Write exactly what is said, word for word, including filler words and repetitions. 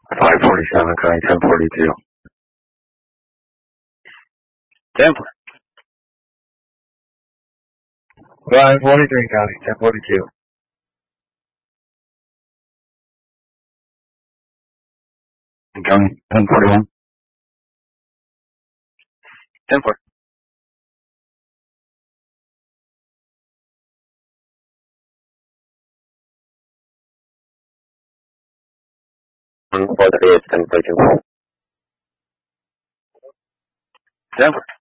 five forty-seven, County ten forty-two. Templer. five forty-three, County ten forty-two. County ten forty-one. Templer. four thirty-eight, ten forty-two. Templer.